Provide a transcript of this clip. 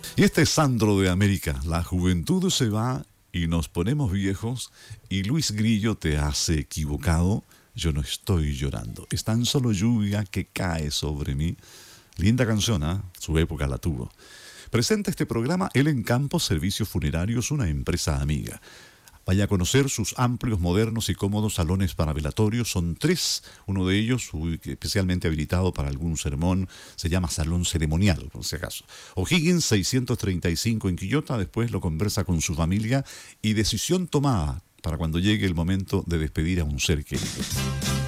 Y este es Sandro de América. La juventud se va y nos ponemos viejos y Luis Grillo te hace equivocado. Yo no estoy llorando. Es tan solo lluvia que cae sobre mí. Linda canción, ¿eh? Su época la tuvo. Presenta este programa Elen Campos Servicios Funerarios, una empresa amiga. Vaya a conocer sus amplios, modernos y cómodos salones para velatorios. Son 3. Uno de ellos, especialmente habilitado para algún sermón, se llama Salón Ceremonial, por si acaso. O'Higgins 635 en Quillota. Después lo conversa con su familia y decisión tomada para cuando llegue el momento de despedir a un ser querido.